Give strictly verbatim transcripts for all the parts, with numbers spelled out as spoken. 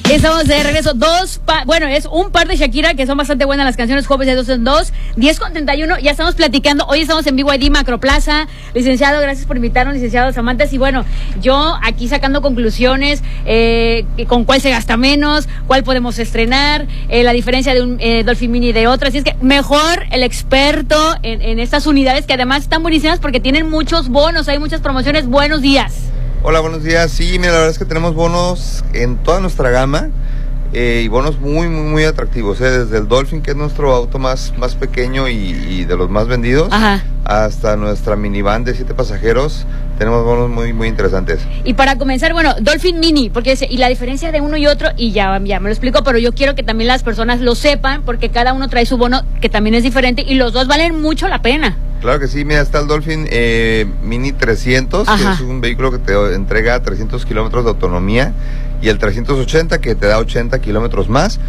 Estamos de regreso. Dos, pa bueno, es un par de Shakira, que son bastante buenas las canciones, jóvenes de dos en dos. diez con treinta y uno, ya estamos platicando. Hoy estamos en B Y D Macroplaza. Licenciado, gracias por invitarnos, licenciado Samantas. Y bueno, yo aquí sacando conclusiones, eh, con cuál se gasta menos, cuál podemos estrenar, eh, la diferencia de un eh, Dolphin Mini de otras. Así es que mejor el experto en, en estas unidades, que además están buenísimas porque tienen muchos bonos, hay muchas promociones. Buenos días. Hola, buenos días. Sí, mira, la verdad es que tenemos bonos en toda nuestra gama eh, y bonos muy, muy, muy atractivos, eh, desde el Dolphin, que es nuestro auto más, más pequeño y, y de los más vendidos, ajá, hasta nuestra minivan de siete pasajeros. Tenemos bonos muy, muy interesantes. Y para comenzar, bueno, Dolphin Mini, porque y la diferencia de uno y otro, y ya, ya me lo explico, pero yo quiero que también las personas lo sepan, porque cada uno trae su bono que también es diferente y los dos valen mucho la pena. Claro que sí, mira, está el Dolphin eh, Mini trescientos, ajá, que es un vehículo que te entrega trescientos kilómetros de autonomía, y el trescientos ochenta, que te da ochenta kilómetros más,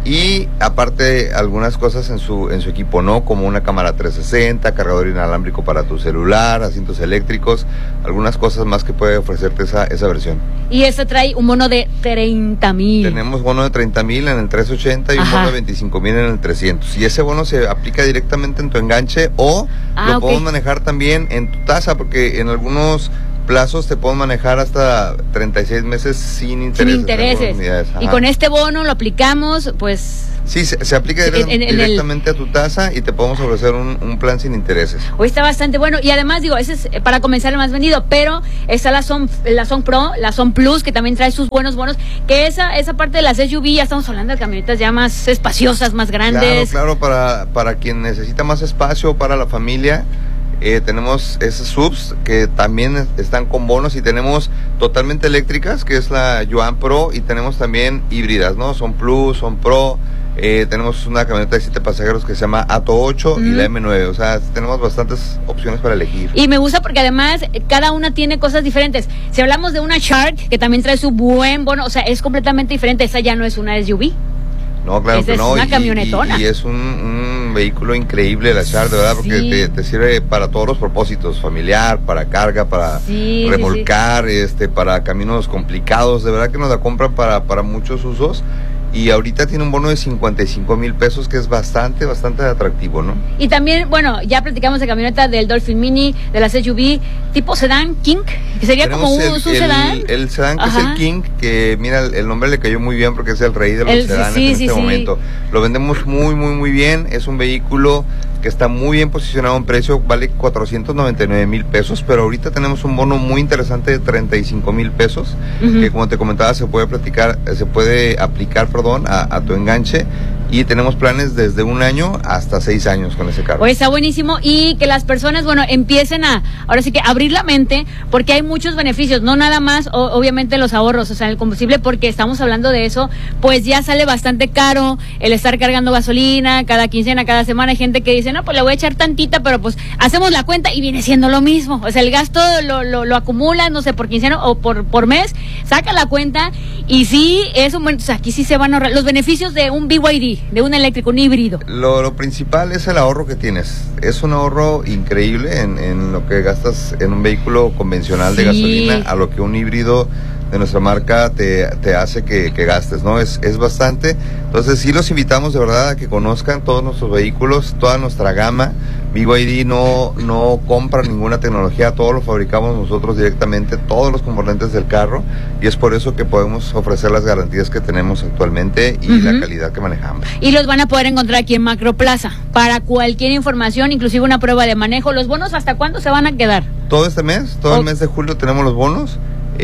y aparte algunas cosas en su en su equipo, ¿no? Como una cámara trescientos sesenta, cargador inalámbrico para tu celular, asientos eléctricos, algunas cosas más que puede ofrecerte esa, esa versión. Y este trae un bono de treinta mil. Tenemos bono de treinta mil en el trescientos ochenta y ajá, un bono de veinticinco mil en el trescientos. Y ese bono se aplica directamente en tu enganche o ah, lo okay, podemos manejar también en tu tasa, porque en algunos plazos te pueden manejar hasta treinta y seis meses sin intereses. Sin intereses. Y con este bono lo aplicamos, pues... Sí, se, se aplica en, en, en directamente el... a tu tasa y te podemos ofrecer un, un plan sin intereses. Hoy está bastante bueno. Y además, digo, ese es para comenzar el más vendido, pero está la Son, la Son Pro, la Son Plus, que también trae sus buenos bonos, que esa esa parte de las S U V, ya estamos hablando de camionetas ya más espaciosas, más grandes. Claro, claro, para, para quien necesita más espacio, para la familia. Eh, tenemos esas subs que también están con bonos, y tenemos totalmente eléctricas, que es la Yuan Pro, y tenemos también híbridas, ¿no? Son Plus, Son Pro, eh, tenemos una camioneta de siete pasajeros que se llama Atto ocho, mm, y la M nueve, o sea, tenemos bastantes opciones para elegir. Y me gusta porque además cada una tiene cosas diferentes. Si hablamos de una Shark, que también trae su buen bono, o sea, es completamente diferente, esa ya no es una S U V. No, claro Esa que no. Es una y, camionetona. Y, y es un, un vehículo increíble la Shark, de verdad, porque sí, te, te sirve para todos los propósitos, familiar, para carga, para sí, remolcar, sí, sí. este, para caminos complicados, de verdad que nos la compran para, para muchos usos. Y ahorita tiene un bono de cincuenta y cinco mil pesos, que es bastante, bastante atractivo, ¿no? Y también, bueno, ya platicamos de camioneta del Dolphin Mini, de las S U V, tipo sedán, King, que sería Tenemos como un, el, un sedán. El, el sedán, que ajá, es el King, que mira, el, el nombre le cayó muy bien porque es el rey de los el, sedanes sí, en sí, este sí. momento. Lo vendemos muy, muy, muy bien. Es un vehículo que está muy bien posicionado en precio, vale cuatrocientos noventa y nueve mil pesos, pero ahorita tenemos un bono muy interesante de treinta y cinco mil pesos, uh-huh, que como te comentaba se puede platicar, se puede aplicar, perdón, a, a tu enganche, y tenemos planes desde un año hasta seis años con ese carro. Pues está buenísimo, y que las personas, bueno, empiecen a, ahora sí que abrir la mente, porque hay muchos beneficios, no nada más, o, obviamente los ahorros, o sea, el combustible, porque estamos hablando de eso, pues ya sale bastante caro el estar cargando gasolina cada quincena, cada semana. Hay gente que dice, no, pues le voy a echar tantita, pero pues hacemos la cuenta y viene siendo lo mismo, o sea, el gasto lo, lo, lo acumula, no sé, por quincena o por, por mes, saca la cuenta, y sí, es un buen, o sea, aquí sí se van a ahorrar los beneficios de un B Y D, de un eléctrico, un híbrido. Lo, lo principal es el ahorro que tienes. Es un ahorro increíble en, en lo que gastas en un vehículo convencional, sí, de gasolina, a lo que un híbrido de nuestra marca te, te hace que, que gastes, ¿no? Es, es bastante. Entonces sí los invitamos de verdad a que conozcan todos nuestros vehículos, toda nuestra gama. B Y D no, no compra ninguna tecnología, todo lo fabricamos nosotros directamente, todos los componentes del carro, y es por eso que podemos ofrecer las garantías que tenemos actualmente y uh-huh, la calidad que manejamos. Y los van a poder encontrar aquí en Macroplaza. Para cualquier información, inclusive una prueba de manejo. ¿Los bonos hasta cuándo se van a quedar? Todo este mes, todo oh. el mes de julio tenemos los bonos.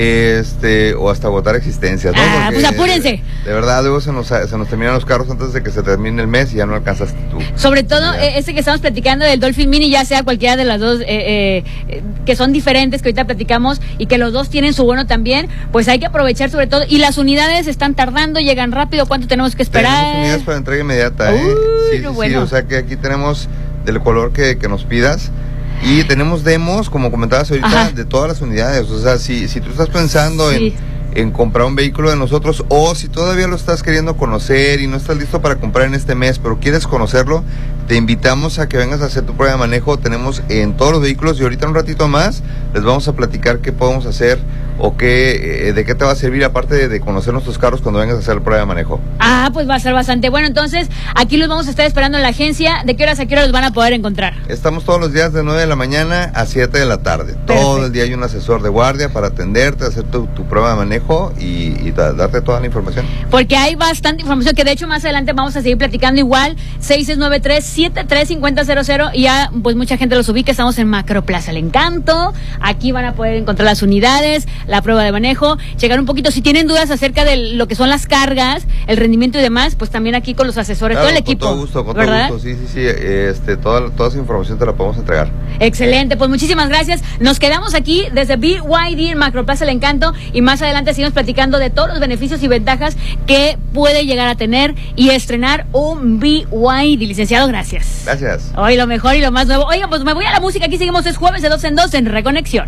Este, o hasta agotar existencias, ¿no? Ah, porque, pues apúrense. De, de verdad, luego se nos, se nos terminan los carros antes de que se termine el mes y ya no alcanzas tú. Sobre todo, eh, este que estamos platicando del Dolphin Mini, ya sea cualquiera de las dos, eh, eh, que son diferentes, que ahorita platicamos, y que los dos tienen su bono también, pues hay que aprovechar sobre todo. Y las unidades están tardando, llegan rápido, ¿cuánto tenemos que esperar? Tenemos unidades para entrega inmediata, ¿eh? Uy, sí, sí, bueno. sí, o sea que aquí tenemos del color que, que nos pidas. Y tenemos demos, como comentabas ahorita, ajá, de todas las unidades. O sea, si, si tú estás pensando sí. en, en comprar un vehículo de nosotros, o si todavía lo estás queriendo conocer y no estás listo para comprar en este mes, pero quieres conocerlo, te invitamos a que vengas a hacer tu prueba de manejo. Tenemos en todos los vehículos, y ahorita un ratito más les vamos a platicar qué podemos hacer o qué, eh, de qué te va a servir aparte de, de conocer nuestros carros cuando vengas a hacer la prueba de manejo. Ah, pues va a ser bastante bueno. Entonces, aquí los vamos a estar esperando en la agencia. ¿De qué horas a qué horas los van a poder encontrar? Estamos todos los días de nueve de la mañana a siete de la tarde. Perfecto. Todo el día hay un asesor de guardia para atenderte, hacer tu, tu prueba de manejo y, y da, darte toda la información. Porque hay bastante información que de hecho más adelante vamos a seguir platicando igual. seis seis nueve tres, siete tres cinco cero cero cero y ya pues mucha gente los ubica. Estamos en Macroplaza El Encanto. Aquí van a poder encontrar las unidades, la prueba de manejo, checar un poquito. Si tienen dudas acerca de lo que son las cargas, el rendimiento y demás, pues también aquí con los asesores, claro, todo el equipo. Con todo gusto, con ¿verdad? todo gusto, sí, sí, sí. Este, toda, toda esa información te la podemos entregar. Excelente, pues muchísimas gracias. Nos quedamos aquí desde B Y D en Macroplaza El Encanto y más adelante seguimos platicando de todos los beneficios y ventajas que puede llegar a tener y estrenar un B Y D. Licenciado, gracias. Gracias. Hoy lo mejor y lo más nuevo. Oigan, pues me voy a la música. Aquí seguimos, es jueves de dos en dos en Reconexión.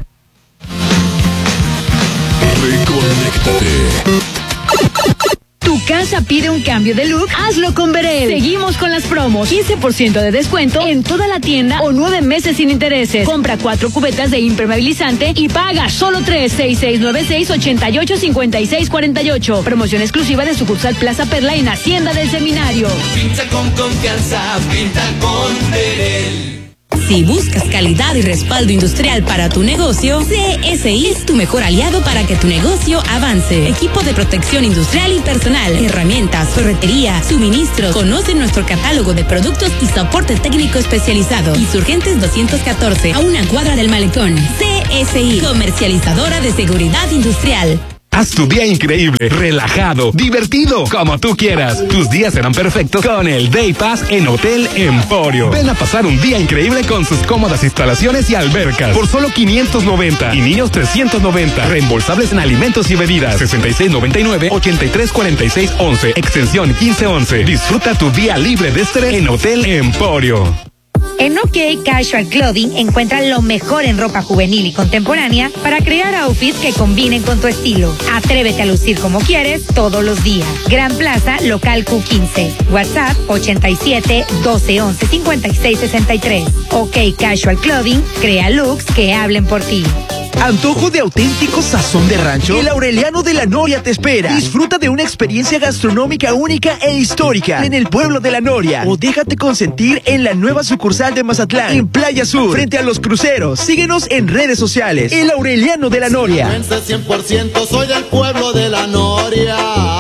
Reconéctate. Tu casa pide un cambio de look, hazlo con Verel. Seguimos con las promos, quince por ciento de descuento en toda la tienda o nueve meses sin intereses. Compra cuatro cubetas de impermeabilizante y paga solo tres. Seis seis nueve seis, ocho ocho cinco seis cuatro ocho. Promoción exclusiva de sucursal Plaza Perla en Hacienda del Seminario. Pinta con confianza, pinta con Verel. Si buscas calidad y respaldo industrial para tu negocio, C S I es tu mejor aliado para que tu negocio avance. Equipo de protección industrial y personal, herramientas, ferretería, suministros. Conoce nuestro catálogo de productos y soporte técnico especializado. Insurgentes doscientos catorce, a una cuadra del Malecón. C S I, comercializadora de seguridad industrial. Haz tu día increíble, relajado, divertido, como tú quieras. Tus días serán perfectos con el Day Pass en Hotel Emporio. Ven a pasar un día increíble con sus cómodas instalaciones y albercas por solo quinientos noventa y niños trescientos noventa. Reembolsables en alimentos y bebidas. sesenta y seis noventa y nueve, ochenta y tres cuarenta y seis once, extensión quince once. Disfruta tu día libre de estrés en Hotel Emporio. En OK Casual Clothing encuentra lo mejor en ropa juvenil y contemporánea para crear outfits que combinen con tu estilo. Atrévete a lucir como quieres todos los días. Gran Plaza, local Q quince. WhatsApp ochenta y siete, doce, once, cincuenta y seis sesenta y tres. OK Casual Clothing crea looks que hablen por ti. ¿Antojo de auténtico sazón de rancho? El Aureliano de la Noria te espera. Disfruta de una experiencia gastronómica única e histórica en el pueblo de la Noria. O déjate consentir en la nueva sucursal de Mazatlán, en Playa Sur, frente a los cruceros. Síguenos en redes sociales. El Aureliano de la Noria. cien por ciento soy del pueblo de la Noria.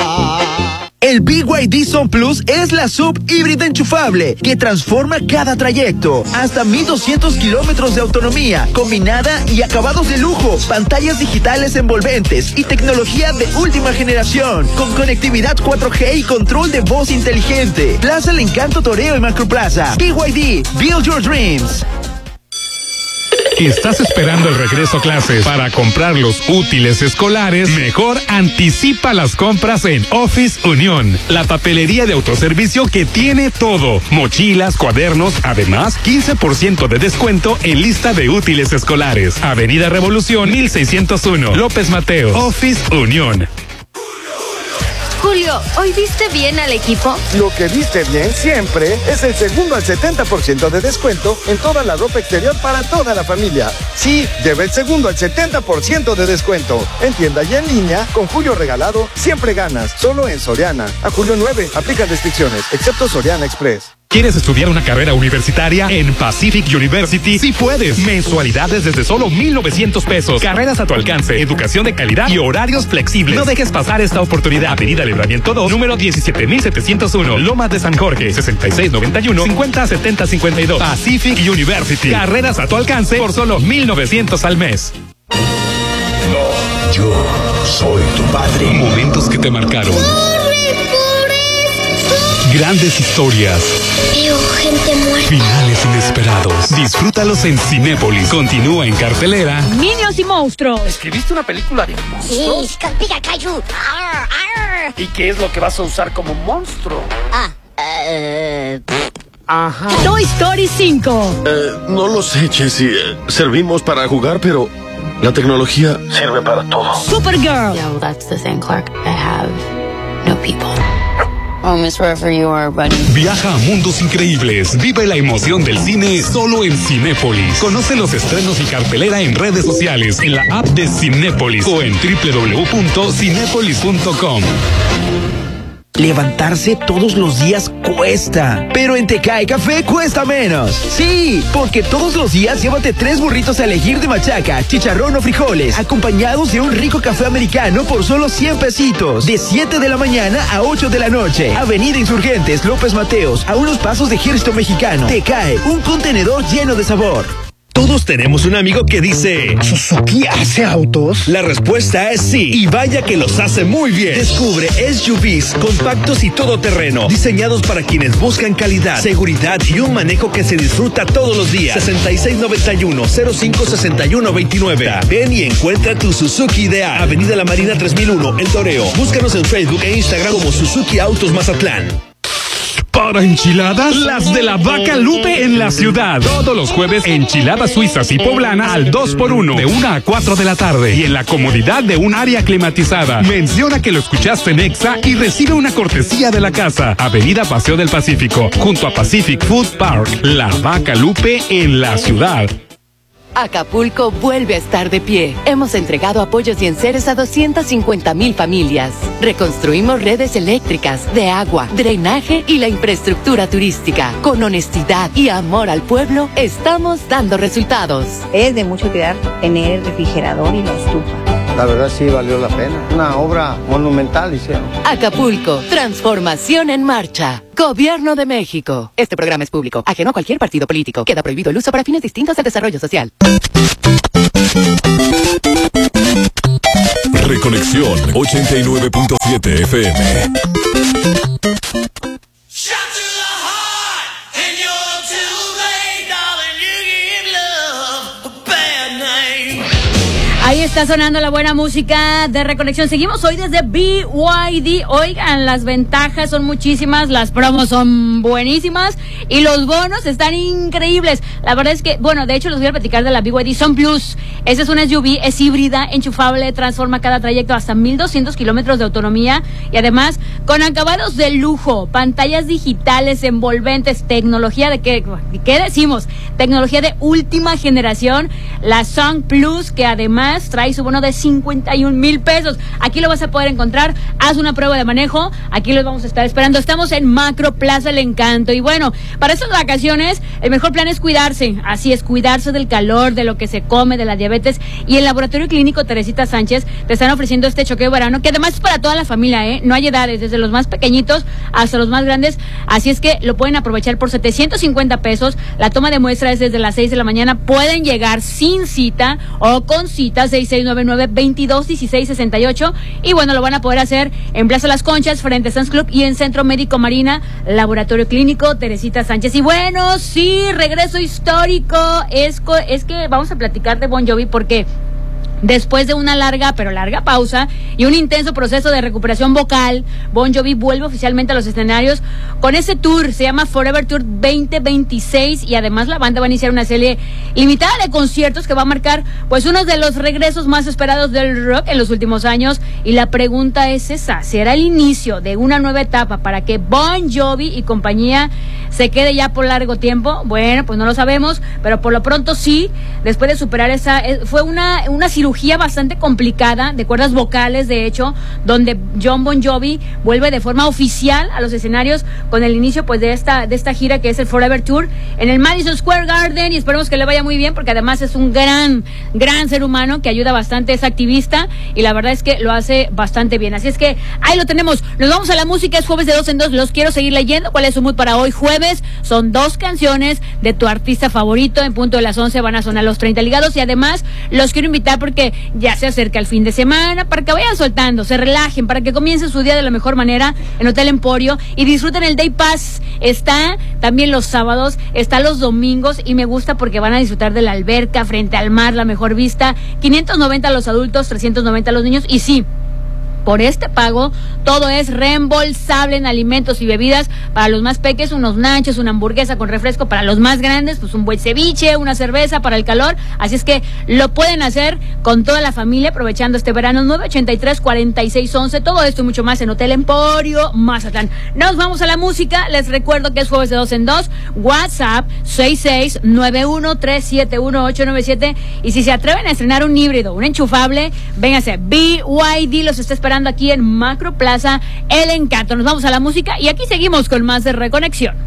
El B Y D Sun Plus es la sub híbrida enchufable que transforma cada trayecto. Hasta mil doscientos kilómetros de autonomía, combinada y acabados de lujo, pantallas digitales envolventes y tecnología de última generación, con conectividad cuatro G y control de voz inteligente. Plaza El Encanto Toreo y Macroplaza. B Y D, Build Your Dreams. ¿Estás esperando el regreso a clases para comprar los útiles escolares? Mejor anticipa las compras en Office Unión, la papelería de autoservicio que tiene todo. Mochilas, cuadernos, además quince por ciento de descuento en lista de útiles escolares. Avenida Revolución mil seiscientos uno, López Mateo. Office Unión. Julio, ¿hoy viste bien al equipo? Lo que viste bien siempre es el segundo al setenta por ciento de descuento en toda la ropa exterior para toda la familia. Sí, lleva el segundo al setenta por ciento de descuento. En tienda y en línea, con Julio regalado, siempre ganas. Solo en Soriana. A julio nueve, aplica restricciones, excepto Soriana Express. ¿Quieres estudiar una carrera universitaria en Pacific University? Sí puedes. Mensualidades desde solo mil novecientos pesos. Carreras a tu alcance, educación de calidad y horarios flexibles. No dejes pasar esta oportunidad. Avenida Libramiento dos, número diecisiete mil setecientos uno, Lomas de San Jorge, sesenta y seis noventa y uno, cincuenta setenta cincuenta y dos. Pacific University. Carreras a tu alcance por solo mil novecientos al mes. No, yo soy tu padre. Momentos que te marcaron. Grandes historias. Veo gente muerta. Finales inesperados. Disfrútalos en Cinépolis. Continúa en cartelera. Niños y monstruos. ¿Escribiste una película de monstruos? Sí, contigo, Cayu. Arr, arr. ¿Y qué es lo que vas a usar como monstruo? Ah, eh... Ajá. Toy Story cinco. Eh, no lo sé, Jessie. Servimos para jugar, pero la tecnología sirve para todo. Supergirl. Yo, that's the thing, Clark. I have no people. Oh, Miss Wherever you are, buddy. Viaja a mundos increíbles. Vive la emoción del cine solo en Cinépolis. Conoce los estrenos y cartelera en redes sociales, en la app de Cinépolis o en doble u doble u doble u punto cinépolis punto com. Levantarse todos los días cuesta, pero en Tecate Café cuesta menos. Sí, porque todos los días llévate tres burritos a elegir de machaca, chicharrón o frijoles, acompañados de un rico café americano por solo cien pesitos. De siete de la mañana a ocho de la noche. Avenida Insurgentes, López Mateos, a unos pasos de Ejército Mexicano. Tecate, un contenedor lleno de sabor. Todos tenemos un amigo que dice, ¿Suzuki hace autos? La respuesta es sí, y vaya que los hace muy bien. Descubre S U Vs compactos y todoterreno, diseñados para quienes buscan calidad, seguridad y un manejo que se disfruta todos los días. sesenta y seis noventa y uno, cero cinco sesenta y uno veintinueve. Ven y encuentra tu Suzuki ideal. Avenida La Marina tres mil uno, El Toreo. Búscanos en Facebook e Instagram como Suzuki Autos Mazatlán. Para enchiladas, las de la Vaca Lupe en la ciudad. Todos los jueves, enchiladas suizas y poblanas al dos por uno, de una a cuatro de la tarde. Y en la comodidad de un área climatizada. Menciona que lo escuchaste en Exa y recibe una cortesía de la casa. Avenida Paseo del Pacífico, junto a Pacific Food Park. La Vaca Lupe en la ciudad. Acapulco vuelve a estar de pie. Hemos entregado apoyos y enseres a doscientas cincuenta mil familias. Reconstruimos redes eléctricas, de agua, drenaje y la infraestructura turística. Con honestidad y amor al pueblo, estamos dando resultados. Es de mucho cuidar tener el refrigerador y la estufa. La verdad sí valió la pena. Una obra monumental hicieron. Acapulco, transformación en marcha. Gobierno de México. Este programa es público, ajeno a cualquier partido político. Queda prohibido el uso para fines distintos del desarrollo social. Reconexión ochenta y nueve punto siete F M. Ahí está sonando la buena música de Reconexión. Seguimos hoy desde B Y D. Oigan, las ventajas son muchísimas, las promos son buenísimas y los bonos están increíbles. La verdad es que, bueno, de hecho les voy a platicar de la B Y D Sun Plus. Esta es una S U V, es híbrida, enchufable, transforma cada trayecto hasta mil doscientos kilómetros de autonomía y además con acabados de lujo, pantallas digitales envolventes, tecnología de qué, ¿qué decimos? Tecnología de última generación, la Sun Plus, que además trae su bono de cincuenta y un mil pesos. Aquí lo vas a poder encontrar. Haz una prueba de manejo. Aquí los vamos a estar esperando. Estamos en Macro Plaza El Encanto. Y bueno, para estas vacaciones, el mejor plan es cuidarse. Así es, cuidarse del calor, de lo que se come, de la diabetes. Y el Laboratorio Clínico Teresita Sánchez te están ofreciendo este choqueo verano, que además es para toda la familia, ¿eh? No hay edades, desde los más pequeñitos hasta los más grandes. Así es que lo pueden aprovechar por setecientos cincuenta pesos. La toma de muestra es desde las seis de la mañana. Pueden llegar sin cita o con cita. seis seis nueve nueve, veintidós dieciséis sesenta y ocho y bueno, lo van a poder hacer en Plaza Las Conchas, frente a Sands Club y en Centro Médico Marina, Laboratorio Clínico Teresita Sánchez. Y bueno, sí, regreso histórico, es, es que vamos a platicar de Bon Jovi porque después de una larga, pero larga pausa y un intenso proceso de recuperación vocal, Bon Jovi vuelve oficialmente a los escenarios con ese tour, se llama Forever Tour veinte veintiséis y además la banda va a iniciar una serie limitada de conciertos que va a marcar pues uno de los regresos más esperados del rock en los últimos años y la pregunta es esa, ¿será el inicio de una nueva etapa para que Bon Jovi y compañía se quede ya por largo tiempo? Bueno, pues no lo sabemos, pero por lo pronto sí, después de superar esa, fue una, una cirugía bastante complicada de cuerdas vocales, de hecho, donde John Bon Jovi vuelve de forma oficial a los escenarios con el inicio pues de esta de esta gira que es el Forever Tour en el Madison Square Garden y esperemos que le vaya muy bien porque además es un gran, gran ser humano que ayuda bastante, es activista y la verdad es que lo hace bastante bien. Así es que ahí lo tenemos. Nos vamos a la música, es jueves de dos en dos, los quiero seguir leyendo. ¿Cuál es su mood para hoy jueves? Son dos canciones de tu artista favorito, en punto de las once van a sonar los treinta ligados y además los quiero invitar porque que ya se acerca el fin de semana, para que vayan soltando, se relajen, para que comiencen su día de la mejor manera en Hotel Emporio y disfruten el Day Pass. Está también los sábados, está los domingos y me gusta porque van a disfrutar de la alberca frente al mar, la mejor vista, quinientos noventa a los adultos, trescientos noventa a los niños y sí, por este pago, todo es reembolsable en alimentos y bebidas. Para los más pequeños, unos nachos, una hamburguesa con refresco. Para los más grandes, pues un buen ceviche, una cerveza para el calor. Así es que lo pueden hacer con toda la familia, aprovechando este verano. Nueve ochenta y tres, cuarenta y seis once. Todo esto y mucho más en Hotel Emporio Mazatlán. Nos vamos a la música. Les recuerdo que es jueves de dos en dos. WhatsApp seis seis nueve uno tres siete uno ocho nueve siete. Y si se atreven a estrenar un híbrido, un enchufable, véngase. B Y D los está esperando aquí en Macro Plaza El Encanto. Nos vamos a la música y aquí seguimos con más de Reconexión.